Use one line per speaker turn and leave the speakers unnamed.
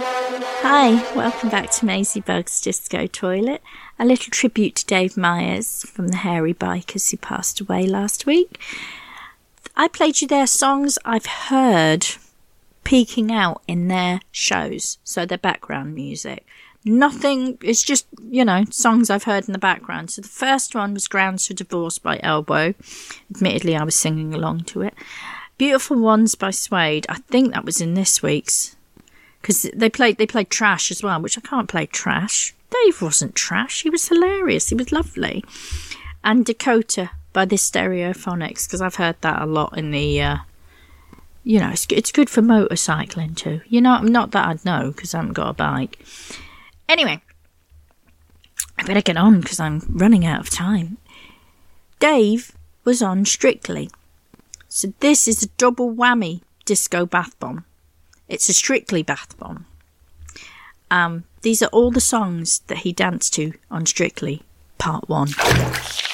Hi, welcome back to Maisie Bug's Disco Toilet. A little tribute to Dave Myers from the Hairy Bikers who passed away last week. I played you their songs I've heard peeking out in their shows, so their background music. Nothing, it's just, songs I've heard in the background. So the first one was Grounds for Divorce by Elbow. Admittedly, I was singing along to it. Beautiful Ones by Suede. I think that was in this week's. Because they played Trash as well, which I can't play Trash. Dave wasn't trash. He was hilarious. He was lovely. And Dakota by the Stereophonics, because I've heard that a lot in the... it's good for motorcycling too. Not that I'd know, because I haven't got a bike. Anyway, I better get on, because I'm running out of time. Dave was on Strictly. So this is a double whammy disco bath bomb. It's a Strictly bath bomb. These are all the songs that he danced to on Strictly, part 1.